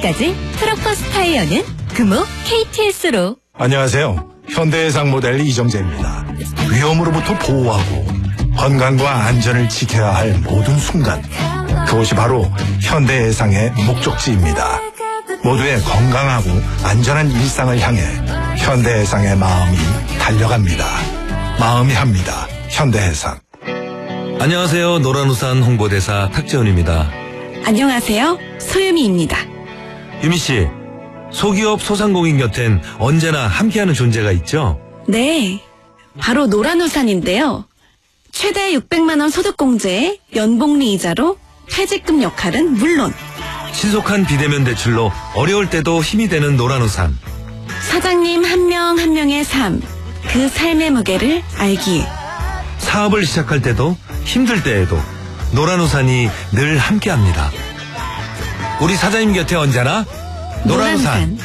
지금까지 트럭버스 타이어는 금호 KTS로. 안녕하세요. 현대해상 모델 이정재입니다. 위험으로부터 보호하고 건강과 안전을 지켜야 할 모든 순간, 그것이 바로 현대해상의 목적지입니다. 모두의 건강하고 안전한 일상을 향해 현대해상의 마음이 달려갑니다. 마음이 합니다. 현대해상. 안녕하세요. 노란우산 홍보대사 탁재훈입니다. 안녕하세요. 소유미입니다. 유미씨, 소기업 소상공인 곁엔 언제나 함께하는 존재가 있죠? 네, 바로 노란우산인데요. 최대 600만 원 소득공제에 연복리 이자로 퇴직금 역할은 물론 신속한 비대면 대출로 어려울 때도 힘이 되는 노란우산. 사장님 한 명 한 명의 삶, 그 삶의 무게를 알기에. 사업을 시작할 때도 힘들 때에도 노란우산이 늘 함께합니다. 우리 사장님 곁에 언제나 노란우산.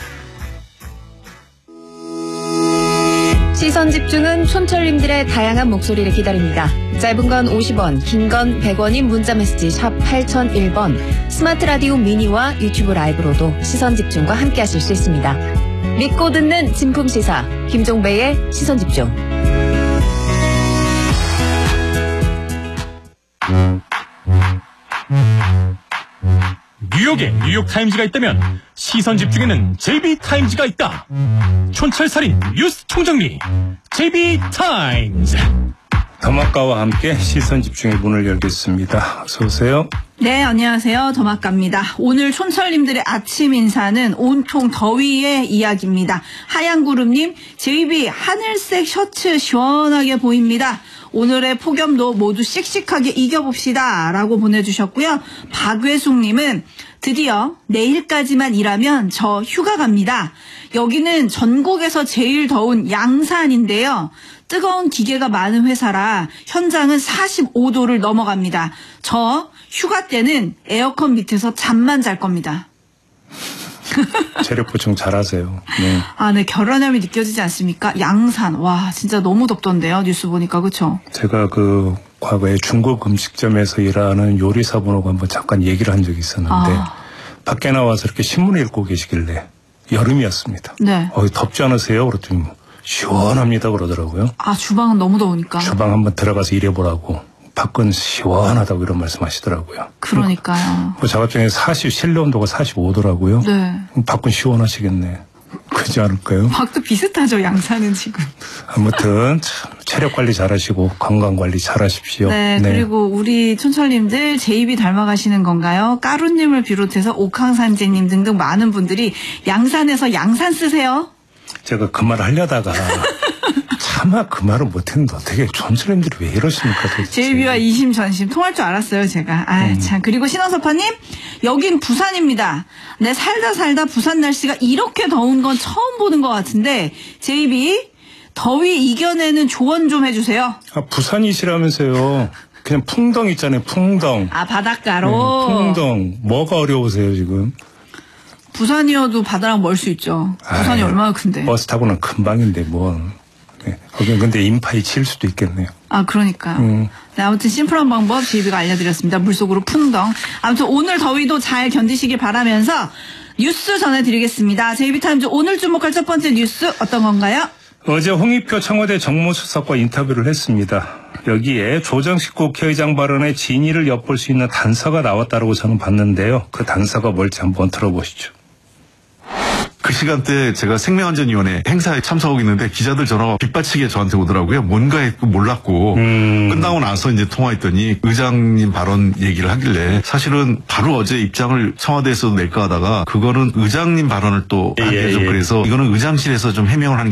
시선 집중은 촌철님들의 다양한 목소리를 기다립니다. 짧은 건 50원, 긴 건 100원인 문자메시지 샵 8001번, 스마트 라디오 미니와 유튜브 라이브로도 시선 집중과 함께 하실 수 있습니다. 믿고 듣는 진품 시사, 김종배의 시선 집중. 뉴욕에 뉴욕타임즈가 있다면 시선집중에는 JB타임즈가 있다. 촌철살인 뉴스 총정리 JB타임즈. 더마카와 함께 시선집중의 문을 열겠습니다. 어서 오세요. 네, 안녕하세요. 더마카입니다. 오늘 촌철님들의 아침 인사는 온통 더위의 이야기입니다. 하얀구름님, JB 하늘색 셔츠 시원하게 보입니다. 오늘의 폭염도 모두 씩씩하게 이겨봅시다 라고 보내주셨고요. 박외숙님은 드디어 내일까지만 일하면 저 휴가 갑니다. 여기는 전국에서 제일 더운 양산인데요. 뜨거운 기계가 많은 회사라 현장은 45도를 넘어갑니다. 저 휴가 때는 에어컨 밑에서 잠만 잘 겁니다. 체력 보충 잘하세요. 네. 아, 네, 결혼함이 느껴지지 않습니까? 양산, 와, 진짜 너무 덥던데요. 뉴스 보니까, 그렇죠? 제가 과거에 중국 음식점에서 일하는 요리사분하고 한번 잠깐 얘기를 한 적이 있었는데 밖에 나와서 이렇게 신문을 읽고 계시길래 여름이었습니다. 네. 덥지 않으세요? 그랬더니 시원합니다 그러더라고요. 아, 주방은 너무 더우니까. 주방 한번 들어가서 일해보라고. 밖은 시원하다고 이런 말씀하시더라고요. 그러니까요. 작업장에 실내 온도가 45도라고요. 네. 밖은 시원하시겠네. 그렇지 않을까요? 밖도 비슷하죠, 양산은 지금. 아무튼 참 체력 관리 잘하시고 건강 관리 잘하십시오. 네, 네. 그리고 우리 촌철님들 JB 닮아가시는 건가요? 까루님을 비롯해서 옥황산재님 등등 많은 분들이 양산에서 양산 쓰세요. 제가 그 말을 하려다가 차마 그 말을 못했는데 어떻게 촌철님들이 왜 이러십니까 도대체. JB와 이심전심 통할 줄 알았어요, 제가. 참. 그리고 신원서파님, 여긴 부산입니다. 네, 살다 부산 날씨가 이렇게 더운 건 처음 보는 것 같은데 JB 더위 이겨내는 조언 좀 해주세요. 부산이시라면서요. 그냥 풍덩 있잖아요, 풍덩. 아, 바닷가로. 풍덩. 뭐가 어려우세요 지금? 부산이어도 바다랑 멀 수 있죠. 부산이 얼마나 큰데. 버스 타고는 금방인데 뭐. 네. 근데 인파이 칠 수도 있겠네요. 아, 그러니까요. 네, 아무튼 심플한 방법 JB가 알려드렸습니다. 물속으로 풍덩. 아무튼 오늘 더위도 잘 견디시길 바라면서 뉴스 전해드리겠습니다. JB타임즈 오늘 주목할 첫 번째 뉴스 어떤 건가요? 어제 홍익표 청와대 정무수석과 인터뷰를 했습니다. 여기에 조정식 국회의장 발언의 진위를 엿볼 수 있는 단서가 나왔다고 저는 봤는데요. 그 단서가 뭘지 한번 들어보시죠. 그 시간대 제가 생명안전위원회 행사에 참석하고 있는데 기자들 전화가 빗받치게 저한테 오더라고요. 뭔가 했고 몰랐고 끝나고 나서 이제 통화했더니 의장님 발언 얘기를 하길래 사실은 바로 어제 입장을 청와대에서도 낼까 하다가 그거는 의장님 발언을 또 하게 좀 그래서 이거는 의장실에서 좀 해명을 하는